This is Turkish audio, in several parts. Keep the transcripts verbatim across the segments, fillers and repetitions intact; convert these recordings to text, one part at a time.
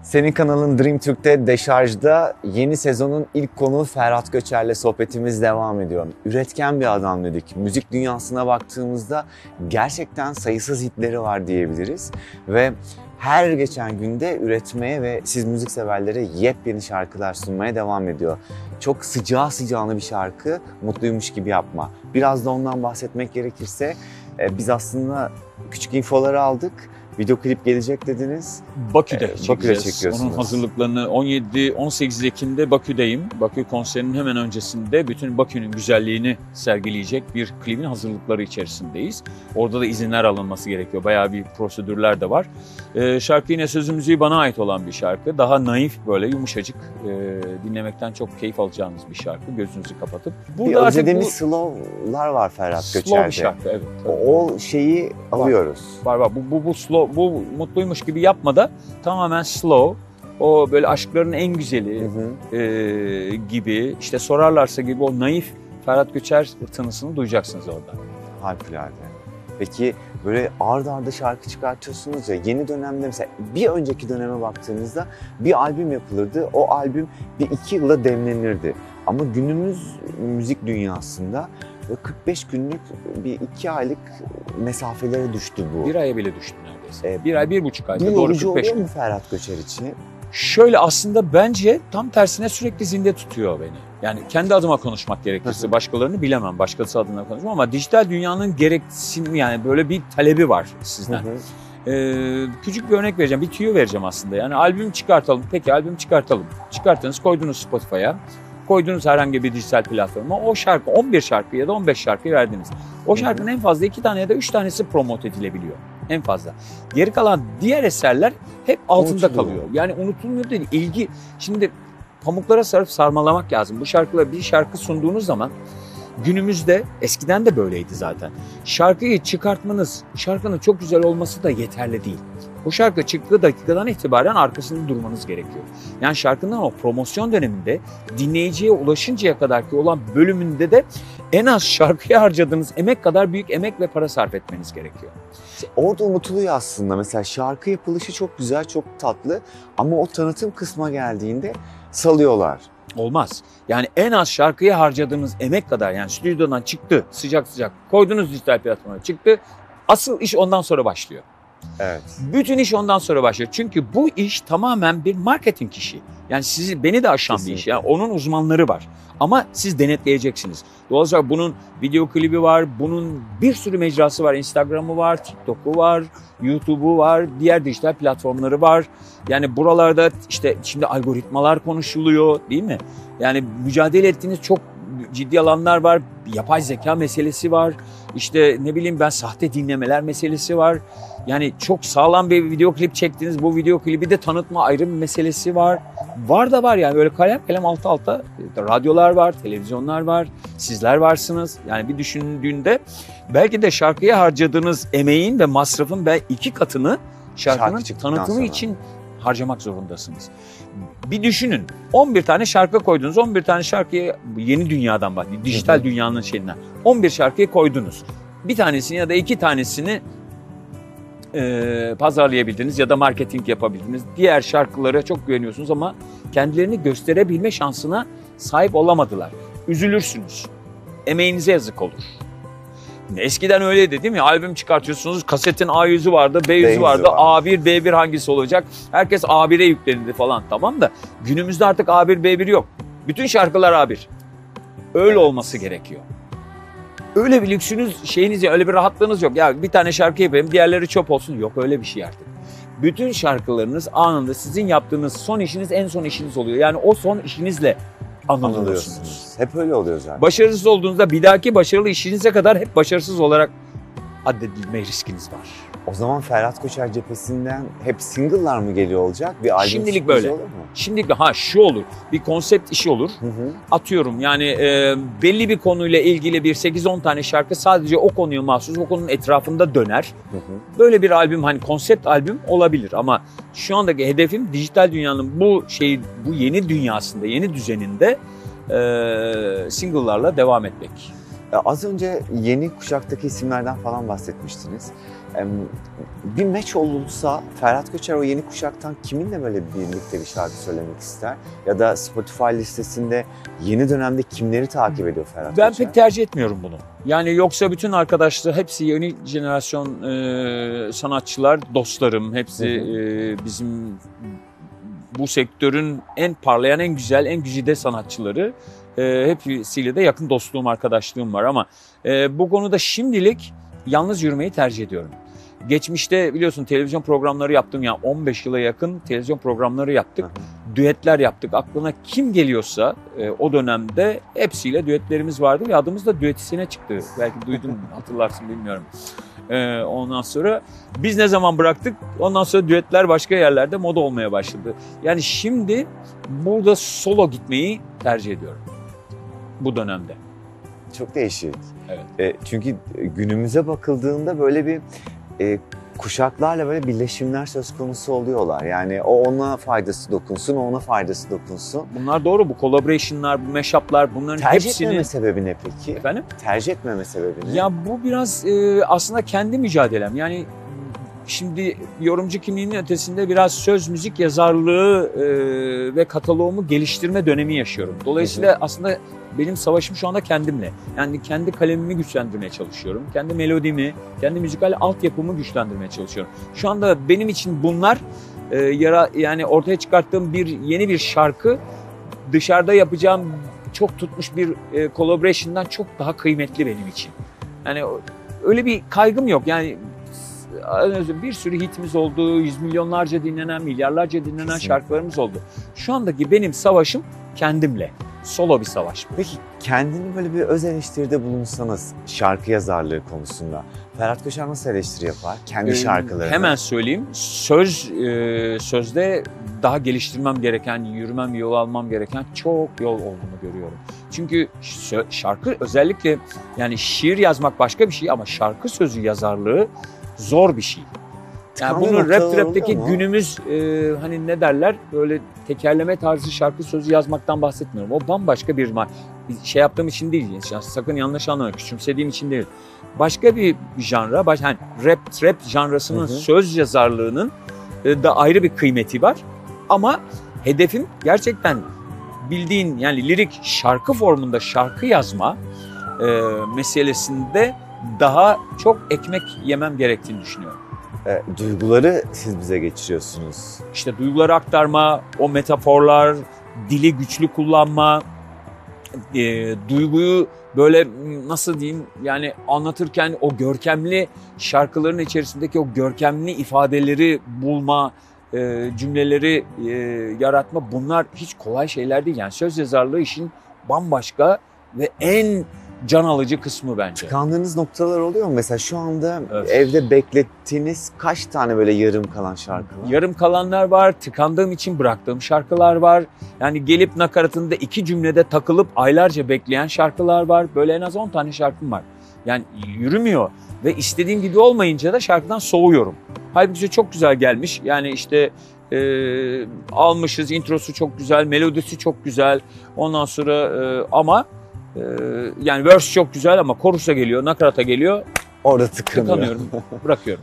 Senin kanalın Dream Türk'te Deşarj'da yeni sezonun ilk konuğu Ferhat Göçer'le sohbetimiz devam ediyor. Üretken bir adam dedik. Müzik dünyasına baktığımızda gerçekten sayısız hitleri var diyebiliriz. Ve her geçen günde üretmeye ve siz müzik severlere yepyeni şarkılar sunmaya devam ediyor. Çok sıcağı sıcağına bir şarkı, Mutluymuş Gibi Yapma. Biraz da ondan bahsetmek gerekirse biz aslında küçük infoları aldık. Video klip gelecek dediniz. Bakü'de ee, çekeceğiz. çekiyorsunuz. Onun hazırlıklarını on yedi on sekiz Ekim'de Bakü'deyim. Bakü konserinin hemen öncesinde bütün Bakü'nün güzelliğini sergileyecek bir klibin hazırlıkları içerisindeyiz. Orada da izinler alınması gerekiyor. Bayağı bir prosedürler de var. Ee, şarkı yine sözü müziği bana ait olan bir şarkı. Daha naif, böyle yumuşacık, e, dinlemekten çok keyif alacağınız bir şarkı. Gözünüzü kapatıp. Burada bir özlediğimiz bu... slow'lar var Ferhat Göçer'de. Slow bir şarkı, evet. O, o şeyi alıyoruz. Var var. Bu, bu, bu slow. Bu Mutluymuş Gibi Yapma da tamamen slow. O böyle aşkların en güzeli hı hı. E, gibi, işte sorarlarsa gibi o naif Ferhat Göçer tınısını duyacaksınız orada. Harikulade. Peki böyle arda arda şarkı çıkartıyorsunuz ya, yeni dönemde mesela bir önceki döneme baktığınızda bir albüm yapılırdı. O albüm bir iki yıla demlenirdi. Ama günümüz müzik dünyasında kırk beş günlük bir iki aylık mesafelere düştü bu. Bir aya bile düştü neredeyse. Ee, bir ay, bir buçuk ayda bir doğru kırk beş gün. Oluyor mu Ferhat Göçer için? Şöyle aslında bence tam tersine sürekli zinde tutuyor beni. Yani kendi adıma konuşmak gerekirse başkalarını bilemem. Başkası adına konuşmam ama dijital dünyanın gereksinimi, yani böyle bir talebi var sizden. Hı hı. Ee, küçük bir örnek vereceğim. Bir tüyo vereceğim aslında. Yani albüm çıkartalım. Peki albüm çıkartalım. Çıkarttınız, koydunuz Spotify'a. Koyduğunuz herhangi bir dijital platforma o şarkı on bir şarkı ya da on beş şarkı verdiniz. O şarkının en fazla iki tane ya da üç tanesi promote edilebiliyor. En fazla. Geri kalan diğer eserler hep altında unutuluyor. Kalıyor. Yani unutulmuyor değil. İlgi. Şimdi pamuklara sarıp sarmalamak lazım. Bu şarkıla bir şarkı sunduğunuz zaman günümüzde, eskiden de böyleydi zaten. Şarkıyı çıkartmanız, şarkının çok güzel olması da yeterli değil. O şarkı çıktığı dakikadan itibaren arkasında durmanız gerekiyor. Yani şarkının o promosyon döneminde dinleyiciye ulaşıncaya kadarki olan bölümünde de en az şarkıya harcadığınız emek kadar büyük emek ve para sarf etmeniz gerekiyor. Orada unutuluyor aslında. Mesela şarkı yapılışı çok güzel, çok tatlı ama o tanıtım kısmına geldiğinde salıyorlar. Olmaz. Yani en az şarkıya harcadığınız emek kadar, yani stüdyodan çıktı sıcak sıcak koydunuz dijital platforma çıktı, asıl iş ondan sonra başlıyor. Evet. Bütün iş ondan sonra başlıyor. Çünkü bu iş tamamen bir marketing işi. Yani sizi, beni de aşan Kesinlikle. bir iş. Yani onun uzmanları var. Ama siz denetleyeceksiniz. Dolayısıyla bunun video klibi var, bunun bir sürü mecrası var. Instagram'ı var, TikTok'u var, YouTube'u var, diğer dijital platformları var. Yani buralarda işte şimdi algoritmalar konuşuluyor, değil mi? Yani mücadele ettiğiniz çok ciddi alanlar var. Yapay zeka meselesi var. İşte ne bileyim ben, sahte dinlemeler meselesi var. Yani çok sağlam bir video klip çektiniz. Bu video klibi de tanıtma ayrı bir meselesi var. Var da var yani, böyle kalem kalem alta alta radyolar var, televizyonlar var. Sizler varsınız. Yani bir düşündüğünde belki de şarkıya harcadığınız emeğin ve masrafın belki iki katını şarkının Şarkı tanıtımı sonra. için harcamak zorundasınız. Bir düşünün, on bir tane şarkı koydunuz, on bir tane şarkıyı, yeni dünyadan bahsediyorum, dijital hı hı. dünyanın şeyinden. on bir şarkıyı koydunuz. Bir tanesini ya da iki tanesini e, pazarlayabildiniz ya da marketing yapabildiniz. Diğer şarkılara çok güveniyorsunuz ama kendilerini gösterebilme şansına sahip olamadılar. Üzülürsünüz. Emeğinize yazık olur. Eskiden öyleydi değil mi? Albüm çıkartıyorsunuz, kasetin A yüzü vardı, B yüzü vardı, var. A bir, B bir hangisi olacak? Herkes A bire yüklenildi falan, tamam da günümüzde artık A bir, B bir yok. Bütün şarkılar A bir. Öyle evet. olması gerekiyor. Öyle bir lüksünüz, şeyiniz, öyle bir rahatlığınız yok. Ya bir tane şarkı yapayım, diğerleri çöp olsun. Yok öyle bir şey artık. Bütün şarkılarınız anında sizin yaptığınız son işiniz en son işiniz oluyor. Yani o son işinizle anılıyorsunuz. Hep öyle oluyor zaten. Başarısız olduğunuzda bir dahaki başarılı işinize kadar hep başarısız olarak addedilme riskiniz var. O zaman Ferhat Göçer cephesinden hep single'lar mı geliyor olacak? Bir albüm Şimdilik böyle. Olur mu? Şimdilik ha şu olur. Bir konsept işi olur. Hı hı. Atıyorum yani e, belli bir konuyla ilgili bir sekiz on tane şarkı sadece o konuya mahsus, o konunun etrafında döner. Hı hı. Böyle bir albüm, hani konsept albüm olabilir ama şu andaki hedefim dijital dünyanın bu şeyi, bu yeni dünyasında, yeni düzeninde e, single'larla devam etmek. Az önce yeni kuşaktaki isimlerden falan bahsetmiştiniz. Bir meç olursa Ferhat Göçer o yeni kuşaktan kiminle böyle birlikte bir şarkı söylemek ister? Ya da Spotify listesinde yeni dönemde kimleri takip ediyor Ferhat Ben Göçer? pek tercih etmiyorum bunu. Yani yoksa bütün arkadaşlar hepsi yeni jenerasyon e, sanatçılar, dostlarım. Hepsi Hı hı. e, bizim bu sektörün en parlayan, en güzel, en güzide sanatçıları. E, hepsiyle de yakın dostluğum, arkadaşlığım var ama e, bu konuda şimdilik yalnız yürümeyi tercih ediyorum. Geçmişte biliyorsun televizyon programları yaptım ya, on beş yıla yakın televizyon programları yaptık. Hı hı. Düetler yaptık. Aklına kim geliyorsa e, o dönemde hepsiyle düetlerimiz vardı ve adımız da Düetisyene çıktı. Belki duydun, hatırlarsın, bilmiyorum. E, ondan sonra biz ne zaman bıraktık? Ondan sonra düetler başka yerlerde moda olmaya başladı. Yani şimdi burada solo gitmeyi tercih ediyorum bu dönemde. Çok değişik. Evet. E, çünkü günümüze bakıldığında böyle bir e, kuşaklarla böyle birleşimler söz konusu oluyorlar. Yani o ona faydası dokunsun, o ona faydası dokunsun. Bunlar doğru. Bu collaboration'lar, bu mashup'lar, bunların Tercih hepsini... etmeme sebebi ne peki? Efendim? Tercih etmeme sebebi ne? Ya bu biraz e, aslında kendi mücadelem. Yani şimdi yorumcu kimliğinin ötesinde biraz söz müzik yazarlığı e, ve kataloğumu geliştirme dönemi yaşıyorum. Dolayısıyla Hı hı. aslında benim savaşım şu anda kendimle. Yani kendi kalemimi güçlendirmeye çalışıyorum. Kendi melodimi, kendi müzikal altyapımı güçlendirmeye çalışıyorum. Şu anda benim için bunlar e, yara yani ortaya çıkarttığım bir yeni bir şarkı dışarıda yapacağım çok tutmuş bir e, collaboration'dan çok daha kıymetli benim için. Yani öyle bir kaygım yok. Yani bir sürü hitimiz oldu, yüz milyonlarca dinlenen, milyarlarca dinlenen Kesinlikle. şarkılarımız oldu. Şu andaki benim savaşım kendimle. Solo bir savaş. Peki kendini böyle bir öz eleştiride bulunsanız şarkı yazarlığı konusunda Ferhat Göçer nasıl eleştiri yapar? Kendi Ee, şarkılarını. Hemen söyleyeyim. Söz e, sözde daha geliştirmem gereken, yürümem, yol almam gereken çok yol olduğunu görüyorum. Çünkü sö- şarkı özellikle yani şiir yazmak başka bir şey ama şarkı sözü yazarlığı zor bir şey. Yani Tıkandığı bunu noktalar rap trap'teki oluyor mu? günümüz e, hani ne derler böyle tekerleme tarzı şarkı sözü yazmaktan bahsetmiyorum. O bambaşka bir ma- bir şey yaptığım için değil. Yani sakın yanlış anlama, küçümsediğim için değil. Başka bir janra, baş, hani rap trap janrasının Hı hı. söz yazarlığının e, da ayrı bir kıymeti var. Ama hedefim gerçekten bildiğin yani lirik şarkı formunda şarkı yazma e, meselesinde daha çok ekmek yemem gerektiğini düşünüyorum. E, duyguları siz bize geçiriyorsunuz. İşte duyguları aktarma, o metaforlar, dili güçlü kullanma, e, duyguyu böyle nasıl diyeyim yani anlatırken o görkemli şarkıların içerisindeki o görkemli ifadeleri bulma, e, cümleleri e, yaratma bunlar hiç kolay şeyler değil. Yani söz yazarlığı işin bambaşka ve en can alıcı kısmı bence. Tıkandığınız noktalar oluyor mu? Mesela şu anda Evet. evde beklettiğiniz kaç tane böyle yarım kalan şarkı var? Yarım kalanlar var, tıkandığım için bıraktığım şarkılar var. Yani gelip nakaratında iki cümlede takılıp aylarca bekleyen şarkılar var. Böyle en az on tane şarkım var. Yani yürümüyor ve istediğim gibi olmayınca da şarkıdan soğuyorum. Halbuki çok güzel gelmiş. Yani işte e, almışız, introsu çok güzel, melodisi çok güzel. Ondan sonra e, ama e, yani verse çok güzel ama korusa geliyor, nakarata geliyor. Orada tıkanıyor. Tıkanıyorum, bırakıyorum.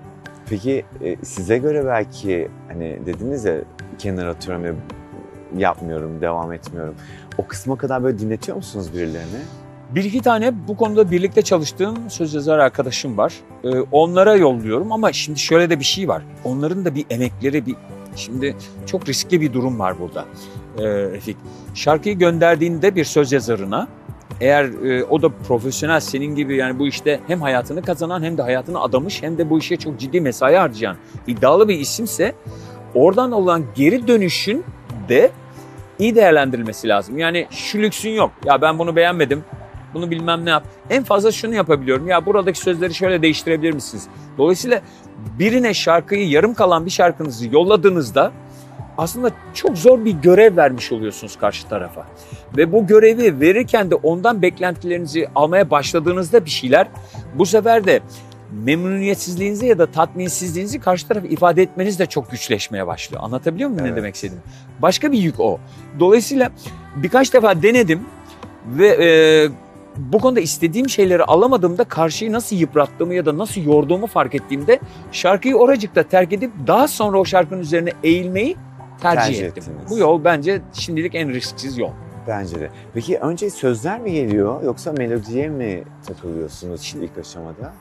Peki e, size göre belki hani dediniz ya kenara atıyorum ve yapmıyorum, devam etmiyorum. O kısma kadar böyle dinletiyor musunuz birilerine? Bir iki tane bu konuda birlikte çalıştığım söz yazar arkadaşım var. Ee, onlara yolluyorum ama şimdi şöyle de bir şey var. Onların da bir emekleri, bir şimdi çok riskli bir durum var burada. Ee, Refik, şarkıyı gönderdiğinde bir söz yazarına, eğer e, o da profesyonel senin gibi yani bu işte hem hayatını kazanan hem de hayatını adamış hem de bu işe çok ciddi mesai harcayan iddialı bir isimse oradan olan geri dönüşün de iyi değerlendirilmesi lazım. Yani şu lüksün yok. Ya ben bunu beğenmedim. Bunu bilmem ne yap. En fazla şunu yapabiliyorum. Ya buradaki sözleri şöyle değiştirebilir misiniz? Dolayısıyla birine şarkıyı yarım kalan bir şarkınızı yolladığınızda aslında çok zor bir görev vermiş oluyorsunuz karşı tarafa. Ve bu görevi verirken de ondan beklentilerinizi almaya başladığınızda bir şeyler bu sefer de memnuniyetsizliğinizi ya da tatminsizliğinizi karşı tarafa ifade etmeniz de çok güçleşmeye başlıyor. Anlatabiliyor muyum Evet. ne demek istediğimi? Başka bir yük o. Dolayısıyla birkaç defa denedim ve e, bu konuda istediğim şeyleri alamadığımda karşıyı nasıl yıprattığımı ya da nasıl yorduğumu fark ettiğimde şarkıyı oracıkta terk edip daha sonra o şarkının üzerine eğilmeyi tercih, Tercih ettim. ettiniz. Bu yol bence şimdilik en risksiz yol. Bence de. Peki önce sözler mi geliyor yoksa melodiye mi takılıyorsunuz ilk aşamada?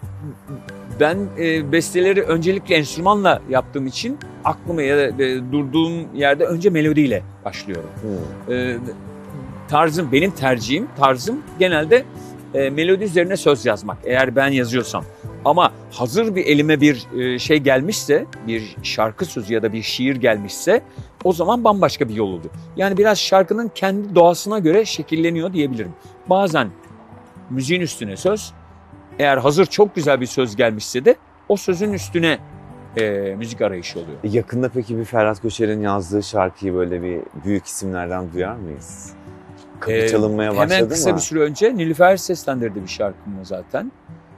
Ben e, besteleri öncelikle enstrümanla yaptığım için aklıma ya da e, durduğum yerde önce melodiyle başlıyorum. Hmm. E, tarzım, benim tercihim, tarzım genelde e, melodi üzerine söz yazmak. Eğer ben yazıyorsam. Ama hazır bir elime bir e, şey gelmişse, bir şarkı sözü ya da bir şiir gelmişse o zaman bambaşka bir yol oluyor. Yani biraz şarkının kendi doğasına göre şekilleniyor diyebilirim. Bazen müziğin üstüne söz, eğer hazır çok güzel bir söz gelmişse de o sözün üstüne e, müzik arayışı oluyor. Yakında peki bir Ferhat Göçer'in yazdığı şarkıyı böyle bir büyük isimlerden duyar mıyız? Kapı Ee, çalınmaya başladı mı? Hemen kısa bir süre önce Nilüfer seslendirdi bir şarkımı zaten.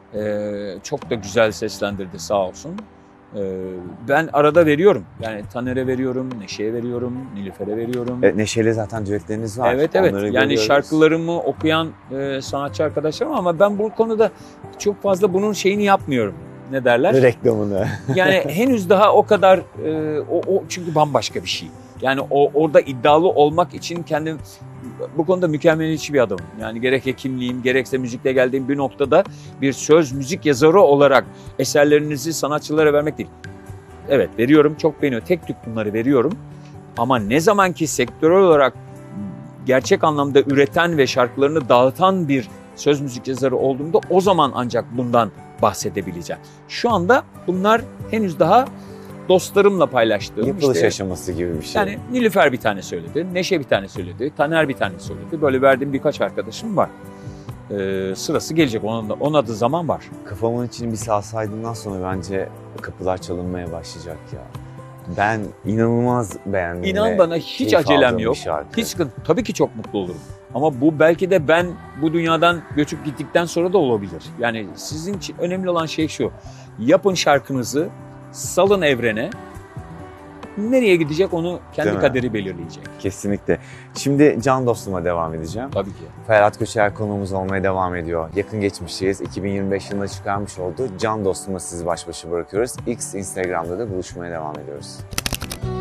Ee, çok da güzel seslendirdi sağ olsun. Ee, ben arada veriyorum. Yani Taner'e veriyorum, Neşe'ye veriyorum, Nilüfer'e veriyorum. Evet, Neşe'yle zaten düetleriniz var. Evet evet. Onları Yani görüyoruz. şarkılarımı okuyan e, sanatçı arkadaşlarım ama ben bu konuda çok fazla bunun şeyini yapmıyorum. Ne derler? Reklamını. Yani henüz daha o kadar e, o, o çünkü bambaşka bir şey. Yani o orada iddialı olmak için kendim bu konuda mükemmeliyetçi bir adamım. Yani gerek hekimliğim gerekse müzikle geldiğim bir noktada bir söz müzik yazarı olarak eserlerinizi sanatçılara vermek değil. Evet veriyorum, çok beğeniyor. Tek tük bunları veriyorum. Ama ne zaman ki sektörel olarak gerçek anlamda üreten ve şarkılarını dağıtan bir söz müzik yazarı olduğumda o zaman ancak bundan bahsedebileceğim. Şu anda bunlar henüz daha dostlarımla paylaştığım. Yapılış işte, aşaması gibi bir şey. yani Nilüfer bir tane söyledi, Neşe bir tane söyledi, Taner bir tane söyledi. Böyle verdiğim birkaç arkadaşım var. Ee, sırası gelecek, onun, da, onun adı zaman var. Kafamın içini bir salsaydımdan sonra bence kapılar çalınmaya başlayacak ya. Ben inanılmaz beğendim. İnan ve bana hiç keyif acelem aldığım bir yok. şarkı. Hiç sıkıntı. Tabii ki çok mutlu olurum. Ama bu belki de ben bu dünyadan göçüp gittikten sonra da olabilir. Yani sizin için önemli olan şey şu. Yapın şarkınızı, salın evrene. Nereye gidecek onu kendi Değil mi? kaderi belirleyecek. Kesinlikle. Şimdi Can Dostum'a devam edeceğim. Tabii ki. Ferhat Göçer konuğumuz olmaya devam ediyor. Yakın geçmişteyiz. iki bin yirmi beş yılında çıkarmış olduğu Can Dostum'la sizi baş başa bırakıyoruz. X, Instagram'da da buluşmaya devam ediyoruz.